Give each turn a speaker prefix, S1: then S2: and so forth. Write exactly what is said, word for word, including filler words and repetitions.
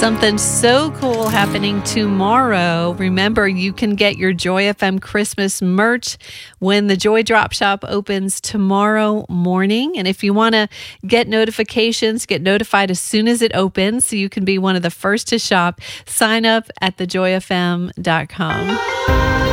S1: Something so cool happening tomorrow. Remember, you can get your Joy F M Christmas merch when the Joy Drop Shop opens tomorrow morning. And if you want to get notifications, get notified as soon as it opens so you can be one of the first to shop, sign up at the joy f m dot com.